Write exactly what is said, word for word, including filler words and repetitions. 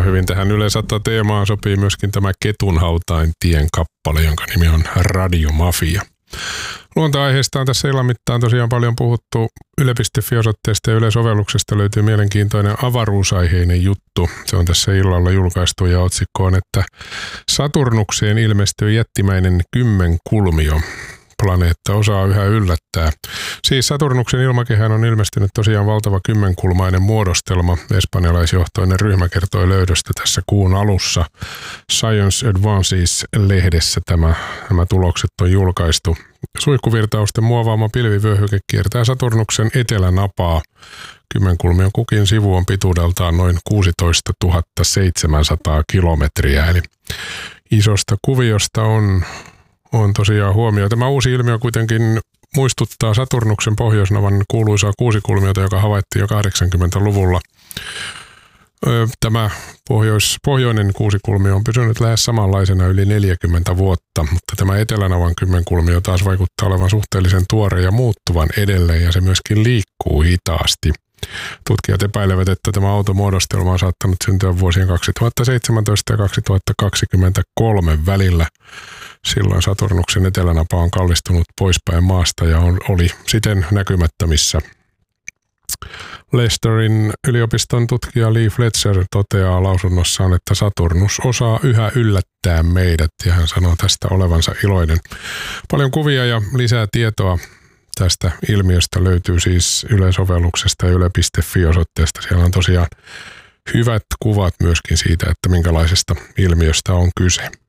hyvin tähän Yle sata teemaan sopii myöskin tämä Ketunhautain tien kappale, jonka nimi on Radiomafia. Luontoaiheesta on tässä illan mittaan tosiaan paljon puhuttu. Yle piste fi-osoitteesta ja Yle-sovelluksesta löytyy mielenkiintoinen avaruusaiheinen juttu. Se on tässä illalla julkaistu ja otsikko on, että Saturnukseen ilmestyy jättimäinen kymmenkulmio. Planeetta osaa yhä yllättää. Siis Saturnuksen ilmakehään on ilmestynyt tosiaan valtava kymmenkulmainen muodostelma. Espanjalaisjohtoinen ryhmä kertoi löydöstä tässä kuun alussa. Science Advances-lehdessä tämä, nämä tulokset on julkaistu. Suihkuvirtausten muovaama pilvivyöhyke kiertää Saturnuksen etelänapaa. Kymmenkulmion kukin sivu on pituudeltaan noin kuusitoistatuhatta seitsemänsataa kilometriä, eli isosta kuviosta on On tosiaan huomio. Tämä uusi ilmiö kuitenkin muistuttaa Saturnuksen pohjoisnavan kuuluisaa kuusikulmiota, joka havaittiin jo kahdeksankymmentäluvulla. Tämä pohjois, pohjoinen kuusikulmio on pysynyt lähes samanlaisena yli neljäkymmentä vuotta, mutta tämä etelänavan kymmenkulmio taas vaikuttaa olevan suhteellisen tuore ja muuttuvan edelleen, ja se myöskin liikkuu hitaasti. Tutkijat epäilevät, että tämä automuodostelma on saattanut syntyä vuosien kaksituhattaseitsemäntoista ja kaksituhattakaksikymmentäkolme välillä. Silloin Saturnuksen etelänapa on kallistunut poispäin maasta ja on, oli siten näkymättömissä. Leicesterin yliopiston tutkija Lee Fletcher toteaa lausunnossaan, että Saturnus osaa yhä yllättää meidät, ja hän sanoo tästä olevansa iloinen. Paljon kuvia ja lisää tietoa tästä ilmiöstä löytyy siis Yle-sovelluksesta ja yle piste fi-osoitteesta. Siellä on tosiaan hyvät kuvat myöskin siitä, että minkälaisesta ilmiöstä on kyse.